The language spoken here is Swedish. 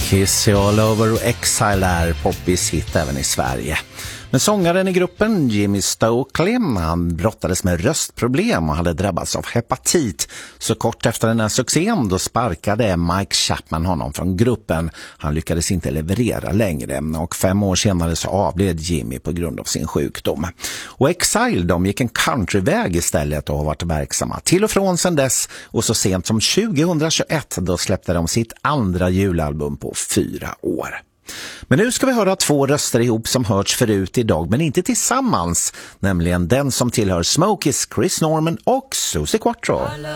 Kiss All Over och Exile är poppis hit även i Sverige. Men sångaren i gruppen, Jimmy Stokely, han brottades med röstproblem och hade drabbats av hepatit. Så kort efter den här succén då sparkade Mike Chapman honom från gruppen. Han lyckades inte leverera längre och 5 år senare så avled Jimmy på grund av sin sjukdom. Och Exile, de gick en countryväg istället och har varit verksamma till och från sedan dess. Och så sent som 2021 då släppte de sitt andra julalbum på 4 år. Men nu ska vi höra 2 röster ihop som hörts förut idag men inte tillsammans, nämligen den som tillhör Smokies, Chris Norman och Susie Quattro.